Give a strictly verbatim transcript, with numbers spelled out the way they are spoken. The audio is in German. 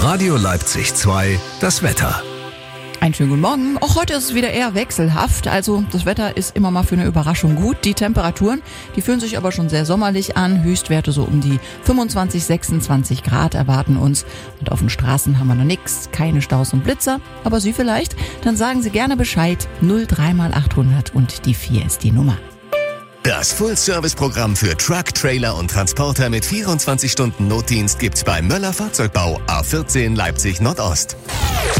Radio Leipzig zwei, das Wetter. Einen schönen guten Morgen. Auch heute ist es wieder eher wechselhaft. Also das Wetter ist immer mal für eine Überraschung gut. Die Temperaturen, die fühlen sich aber schon sehr sommerlich an. Höchstwerte so um die fünfundzwanzig, sechsundzwanzig Grad erwarten uns. Und auf den Straßen haben wir noch nichts, keine Staus und Blitzer. Aber Sie vielleicht? Dann sagen Sie gerne Bescheid. null drei mal achthundert und die vier ist die Nummer. Das Full-Service-Programm für Truck, Trailer und Transporter mit vierundzwanzig Stunden Notdienst gibt's bei Möller Fahrzeugbau A vierzehn Leipzig Nordost.